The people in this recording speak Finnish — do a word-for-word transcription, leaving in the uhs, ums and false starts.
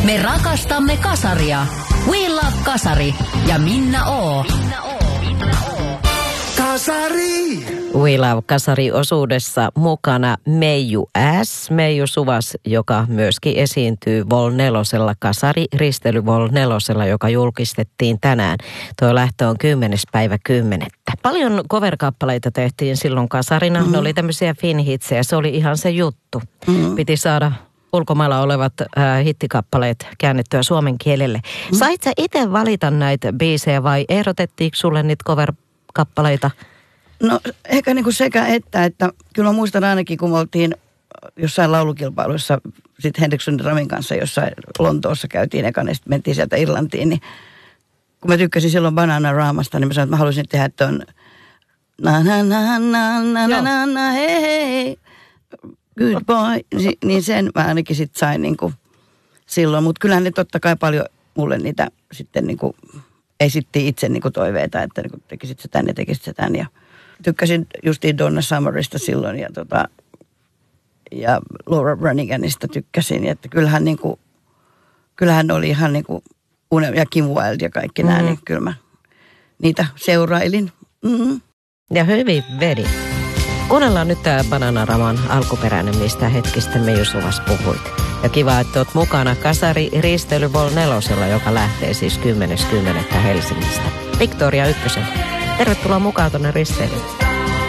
Me rakastamme kasaria. We love kasari ja Minna O. Minna O. Minna O. Kasari! We Love Kasari-osuudessa mukana Meiju S. Meiju Suvas, joka myöskin esiintyy Vol nelosella, Kasari Ristely Vol nelosella, joka julkistettiin tänään. Tuo lähtö on kymmenes päivä kymmenettä. Paljon cover-kappaleita tehtiin silloin kasarina. Mm-hmm. Ne oli tämmöisiä finhitsejä. Se oli ihan se juttu. Mm-hmm. Piti saada ulkomailla olevat äh, hittikappaleet käännettyä suomen kielelle. Mm-hmm. Sait sä itse valita näitä biisejä vai ehdotettiinko sulle niitä cover-kappaleita? No ehkä niin kuin sekä että, että kyllä mä muistan ainakin, kun me oltiin jossain laulukilpailuissa sitten Henrikssonin Ramin kanssa jossain Lontoossa käytiin ekana ja sitten mentiin sieltä Irlantiin, niin kun mä tykkäsin silloin Bananaramaasta, niin mä sanoin, että mä haluaisin tehdä ton na na na na na na na na hei hei good boy, si- niin sen mä ainakin sitten sain niin kuin silloin, mutta kyllähän ne totta kai paljon mulle niitä sitten niin kuin esitti itse niin kuin toiveita, että niin kuin tekisit sä tän ja tekisit sä tän ja tykkäsin justiin Donna Summerista silloin ja, tota, ja Laura Braniganista tykkäsin. Että kyllähän, niin kuin, kyllähän oli ihan niin kuin, ja Kim Wilde ja kaikki mm-hmm. nämä, niin kyllä mä niitä seurailin. Mm-hmm. Ja hyvin vedi. Kuunnellaan nyt tämä Bananaraman alkuperäinen, mistä hetkistä Meiju Suvas puhuit. Ja kiva, että oot mukana Kasari Ristely Vol nelosella, joka lähtee siis kymmenes kymmenettä Helsingistä. Victoria Ykkösen. Tervetuloa mukaan tuonne risteilyyn.